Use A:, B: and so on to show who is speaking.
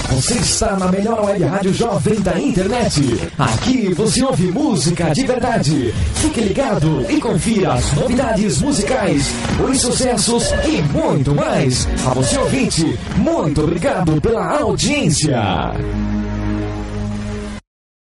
A: Você está na melhor web rádio jovem da internet. Aqui você ouve música de verdade. Fique ligado e confira as novidades musicais, os sucessos e muito mais. A você ouvinte, muito obrigado pela audiência.